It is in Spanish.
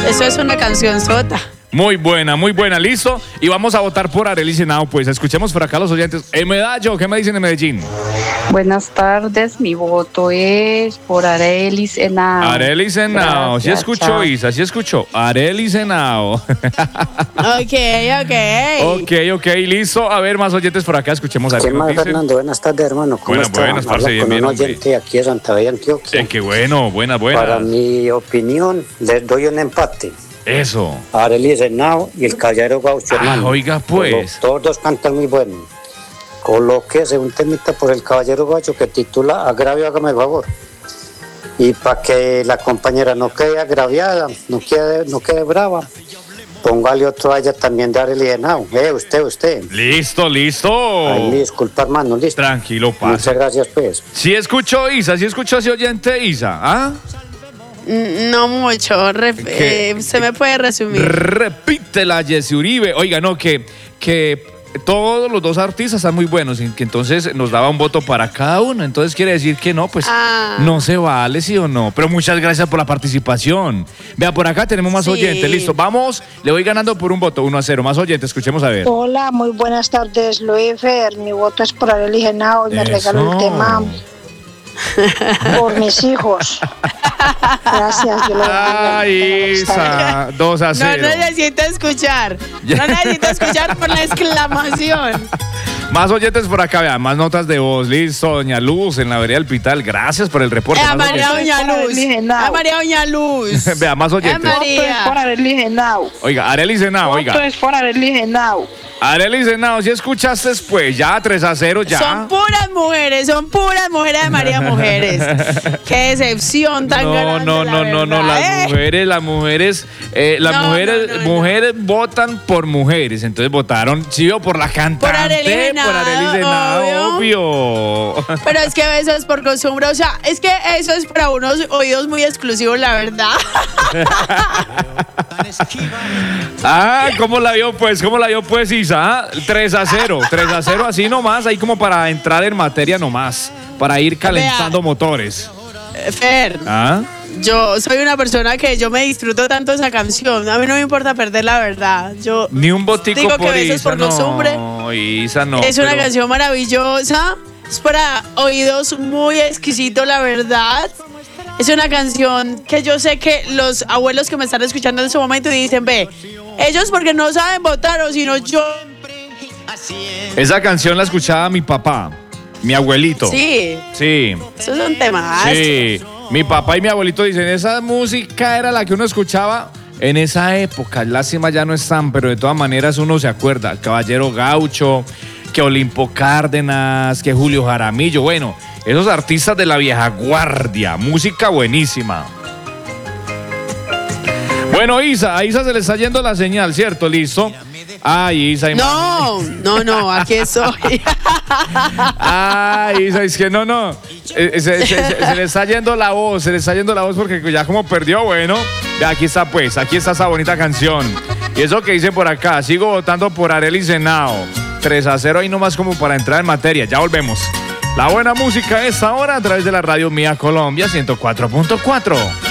Eso es una canción sota. Muy buena, listo. Y vamos a votar por Arelis Henao, pues escuchemos por acá los oyentes. Medallo, ¿qué me dicen en Medellín? Buenas tardes, mi voto es por Arelis Henao. Arelis Henao, sí escuchó, Isa, sí escuchó. Arelis Henao. Ok, listo. A ver, más oyentes por acá, escuchemos a ver. ¿Qué más, Fernando? Buenas tardes, hermano. ¿Cómo estás? Buenas, parce, bien, un oyente aquí de Santa Fe, Antioquia. Qué bueno, buena. Para mi opinión, les doy un empate. Eso. Arelis Henao y el Caballero Gaucho, hermano. Oiga, pues. Todos dos cantan muy bueno. Colóquese un temita por el Caballero Gaucho que titula Agravio, hágame el favor. Y para que la compañera no quede agraviada, no quede brava, póngale otro a ella también de Arelis Henao. Usted. Listo. Ay, disculpa, hermano, listo. Tranquilo, pase. Muchas gracias, pues. Sí escuchó, Isa, sí escuchó ese oyente, Isa, ¿ah? No mucho, se me puede resumir. Repítela, Jessy Uribe. Oiga, no, que todos los dos artistas están muy buenos y que entonces nos daba un voto para cada uno. Entonces quiere decir que no, pues no se vale, ¿sí o no? Pero muchas gracias por la participación. Vea, por acá tenemos más oyentes. Listo, vamos, le voy ganando por un voto, 1-0. Más oyentes, escuchemos a ver. Hola, muy buenas tardes, Luifer. Mi voto es por Arelis Henao y me regaló el tema por mis hijos. Gracias, yo lo bendiga. Ay, Isa, 2-0. No necesito escuchar. No necesito escuchar por la exclamación. Más oyentes por acá, vean, más notas de voz. Listo, Doña Luz, en la vereda del Pital. Gracias por el reporte. María Doña Luz. Vea, más oyentes. María. Por Arelis Henao. Oiga, Arelis Henao, oiga. Voto es por Arelis Henao. Arelis Henao, si escuchaste después, ya 3-0, ya. Son puras mujeres de María Mujeres. Qué decepción tan grande. No, las mujeres votan por mujeres, entonces votaron, sí, por la cantante, por Arelis Henao, obvio. Pero es que eso es por costumbre, o sea, es que eso es para unos oídos muy exclusivos, la verdad. ¿Cómo la vio pues, Isa? 3-0, así nomás, ahí como para entrar en materia nomás, para ir calentando motores. Fer, yo soy una persona que yo me disfruto tanto esa canción, a mí no me importa perder la verdad. Yo ni un botico digo por que Isa, por costumbre. No, Isa no. Es una canción maravillosa, es para oídos muy exquisitos, la verdad. Es una canción que yo sé que los abuelos que me están escuchando en este momento dicen, ve, ellos porque no saben votar o sino yo. Esa canción la escuchaba mi papá, mi abuelito. Sí. Esos son temas. Sí, mi papá y mi abuelito dicen, esa música era la que uno escuchaba en esa época. Lástima ya no están, pero de todas maneras uno se acuerda. El Caballero Gaucho, que Olimpo Cárdenas, que Julio Jaramillo, bueno, esos artistas de la vieja guardia, música buenísima. Bueno, a Isa se le está yendo la señal, ¿cierto? ¿Listo? Ay, Isa. No, aquí estoy. Ay, Isa, es que no. Se le está yendo la voz, porque ya como perdió, bueno. Aquí está esa bonita canción. Y eso que dicen por acá, sigo votando por Arelis Henao. 3-0 ahí nomás como para entrar en materia, ya volvemos. La buena música es ahora a través de la Radio Mía Colombia 104.4.